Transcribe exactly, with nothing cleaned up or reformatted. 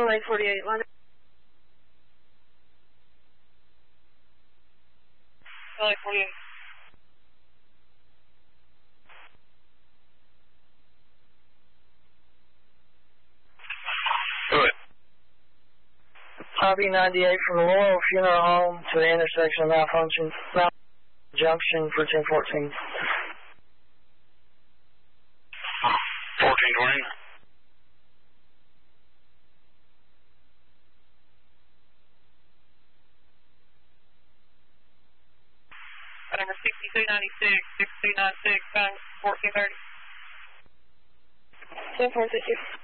L A forty-eight, line. L A forty-eight. Do it. Copy ninety-eight from the Laurel Funeral Home to the intersection of Malfunction Mount Junction for ten fourteen. fourteen twenty. Number sixty-two ninety-six, sixty-two ninety-six, fourteen thirty. ten fourteen.